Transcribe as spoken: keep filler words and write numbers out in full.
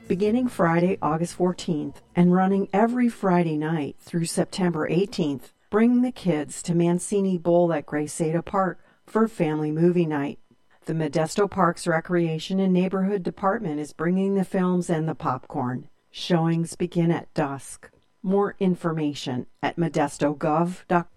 Beginning Friday, August fourteenth, and running every Friday night through September eighteenth, bring the kids to Mancini Bowl at Grayseta Park for family movie night. The Modesto Parks Recreation and Neighborhood Department is bringing the films and the popcorn. Showings begin at dusk. More information at modesto gov dot